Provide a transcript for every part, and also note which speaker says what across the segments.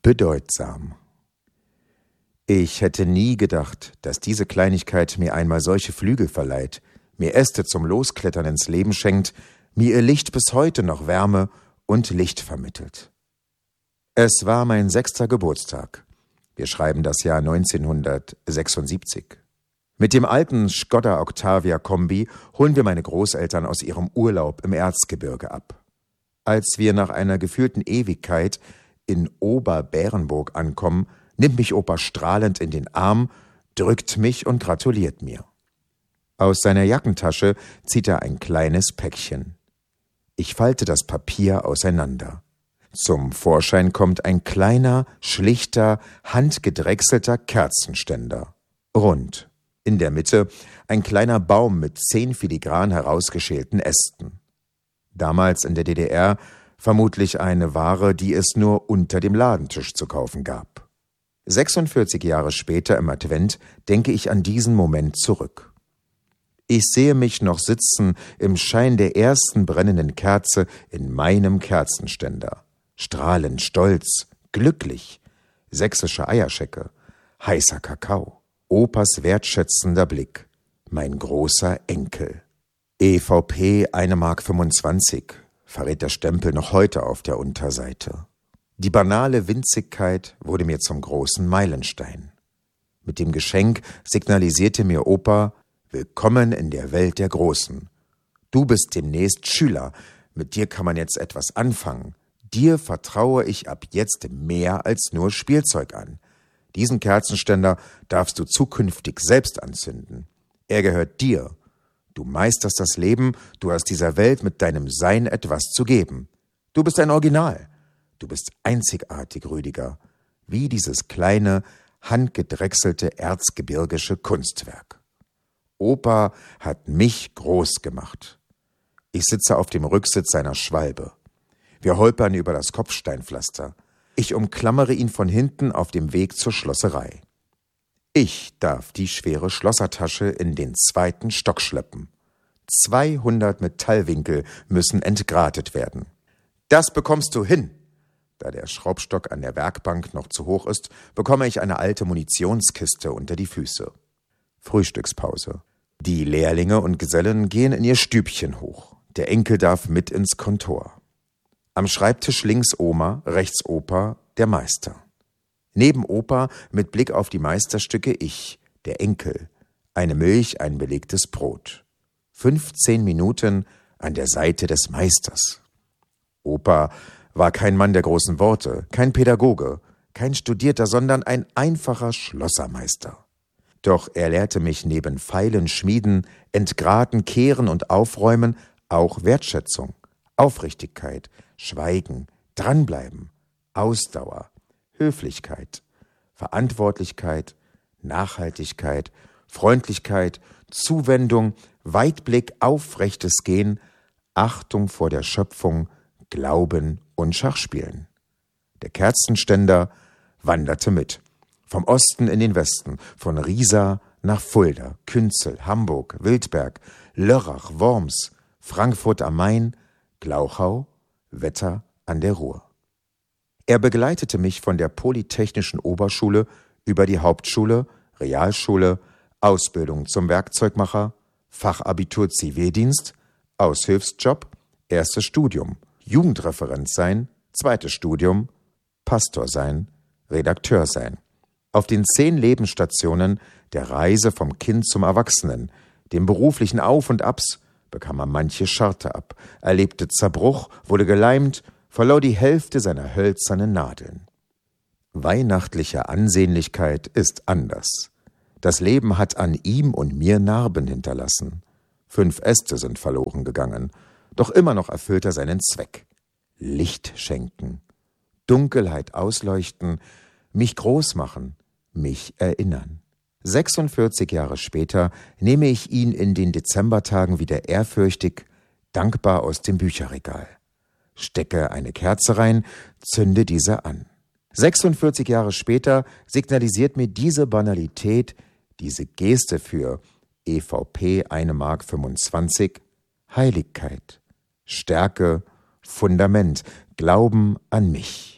Speaker 1: Bedeutsam. Ich hätte nie gedacht, dass diese Kleinigkeit mir einmal solche Flügel verleiht, mir Äste zum Losklettern ins Leben schenkt, mir ihr Licht bis heute noch Wärme und Licht vermittelt. Es war mein 6. Geburtstag. Wir schreiben das Jahr 1976. Mit dem alten Skoda Octavia Kombi holen wir meine Großeltern aus ihrem Urlaub im Erzgebirge ab. Als wir nach einer gefühlten Ewigkeit in Oberbärenburg ankommen, nimmt mich Opa strahlend in den Arm, drückt mich und gratuliert mir. Aus seiner Jackentasche zieht er ein kleines Päckchen. Ich falte das Papier auseinander. Zum Vorschein kommt ein kleiner, schlichter, handgedrechselter Kerzenständer. Rund. In der Mitte ein kleiner Baum mit 10 filigran herausgeschälten Ästen. Damals in der DDR vermutlich eine Ware, die es nur unter dem Ladentisch zu kaufen gab. 46 Jahre später im Advent denke ich an diesen Moment zurück. Ich sehe mich noch sitzen im Schein der ersten brennenden Kerze in meinem Kerzenständer. Strahlend stolz, glücklich, sächsische Eierschecke, heißer Kakao, Opas wertschätzender Blick, mein großer Enkel. EVP 1,25 Mark, verrät der Stempel noch heute auf der Unterseite. Die banale Winzigkeit wurde mir zum großen Meilenstein. Mit dem Geschenk signalisierte mir Opa: Willkommen in der Welt der Großen. Du bist demnächst Schüler, mit dir kann man jetzt etwas anfangen. Dir vertraue ich ab jetzt mehr als nur Spielzeug an. Diesen Kerzenständer darfst du zukünftig selbst anzünden. Er gehört dir. Du meisterst das Leben, du hast dieser Welt mit deinem Sein etwas zu geben. Du bist ein Original. Du bist einzigartig, Rüdiger, wie dieses kleine, handgedrechselte erzgebirgische Kunstwerk. Opa hat mich groß gemacht. Ich sitze auf dem Rücksitz seiner Schwalbe. Wir holpern über das Kopfsteinpflaster. Ich umklammere ihn von hinten auf dem Weg zur Schlosserei. Ich darf die schwere Schlossertasche in den 2. Stock schleppen. 200 Metallwinkel müssen entgratet werden. Das bekommst du hin. Da der Schraubstock an der Werkbank noch zu hoch ist, bekomme ich eine alte Munitionskiste unter die Füße. Frühstückspause. Die Lehrlinge und Gesellen gehen in ihr Stübchen hoch. Der Enkel darf mit ins Kontor. Am Schreibtisch links Oma, rechts Opa, der Meister. Neben Opa mit Blick auf die Meisterstücke ich, der Enkel, eine Milch, ein belegtes Brot. 15 Minuten an der Seite des Meisters. Opa war kein Mann der großen Worte, kein Pädagoge, kein Studierter, sondern ein einfacher Schlossermeister. Doch er lehrte mich neben Feilen schmieden, entgraten, kehren und aufräumen auch Wertschätzung, Aufrichtigkeit, Schweigen, dranbleiben, Ausdauer, Höflichkeit, Verantwortlichkeit, Nachhaltigkeit, Freundlichkeit, Zuwendung, Weitblick, aufrechtes Gehen, Achtung vor der Schöpfung, Glauben und Schachspielen. Der Kerzenständer wanderte mit. Vom Osten in den Westen, von Riesa nach Fulda, Künzel, Hamburg, Wildberg, Lörrach, Worms, Frankfurt am Main, Glauchau, Wetter an der Ruhr. Er begleitete mich von der Polytechnischen Oberschule über die Hauptschule, Realschule, Ausbildung zum Werkzeugmacher, Fachabitur Zivildienst, Aushilfsjob, erstes Studium, Jugendreferent sein, zweites Studium, Pastor sein, Redakteur sein. Auf den 10 Lebensstationen der Reise vom Kind zum Erwachsenen, dem beruflichen Auf und Abs, bekam er manche Scharte ab, erlebte Zerbruch, wurde geleimt, verlor die Hälfte seiner hölzernen Nadeln. Weihnachtliche Ansehnlichkeit ist anders. Das Leben hat an ihm und mir Narben hinterlassen. 5 Äste sind verloren gegangen, doch immer noch erfüllt er seinen Zweck. Licht schenken, Dunkelheit ausleuchten, mich groß machen, mich erinnern. 46 Jahre später nehme ich ihn in den Dezembertagen wieder ehrfürchtig, dankbar aus dem Bücherregal. Stecke eine Kerze rein, zünde diese an. 46 Jahre später signalisiert mir diese Banalität, diese Geste für EVP 1,25 Mark, Heiligkeit, Stärke, Fundament, Glauben an mich.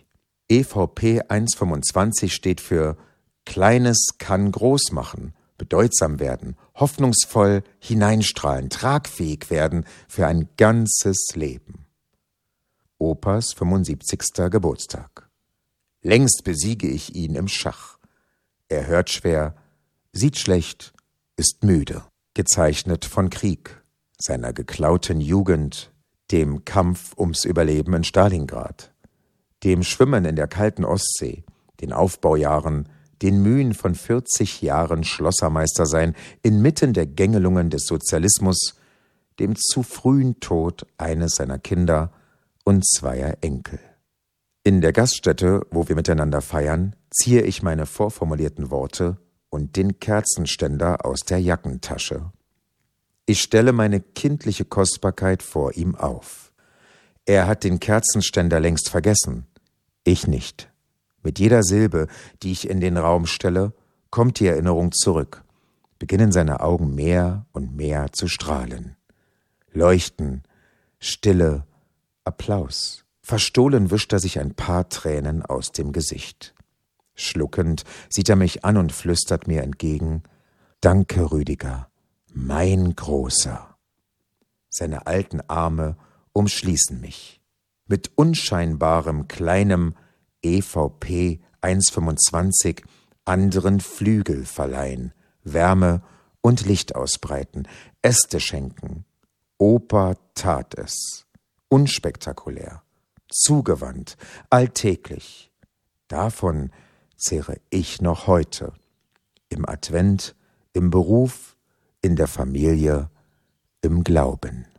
Speaker 1: EVP 125 steht für Kleines kann groß machen, bedeutsam werden, hoffnungsvoll hineinstrahlen, tragfähig werden für ein ganzes Leben. Opas 75. Geburtstag. Längst besiege ich ihn im Schach. Er hört schwer, sieht schlecht, ist müde. Gezeichnet von Krieg, seiner geklauten Jugend, dem Kampf ums Überleben in Stalingrad, dem Schwimmen in der kalten Ostsee, den Aufbaujahren, den Mühen von 40 Jahren Schlossermeister sein, inmitten der Gängelungen des Sozialismus, dem zu frühen Tod eines seiner Kinder und zweier Enkel. In der Gaststätte, wo wir miteinander feiern, ziehe ich meine vorformulierten Worte und den Kerzenständer aus der Jackentasche. Ich stelle meine kindliche Kostbarkeit vor ihm auf. Er hat den Kerzenständer längst vergessen, ich nicht. Mit jeder Silbe, die ich in den Raum stelle, kommt die Erinnerung zurück, beginnen seine Augen mehr und mehr zu strahlen. Leuchten, Stille, Applaus. Verstohlen wischt er sich ein paar Tränen aus dem Gesicht. Schluckend sieht er mich an und flüstert mir entgegen: »Danke, Rüdiger, mein Großer.« Seine alten Arme umschließen mich. Mit unscheinbarem, kleinem EVP 125 anderen Flügel verleihen, Wärme und Licht ausbreiten, Äste schenken. Opa tat es. Unspektakulär, zugewandt, alltäglich. Davon zehre ich noch heute. Im Advent, im Beruf, in der Familie, im Glauben.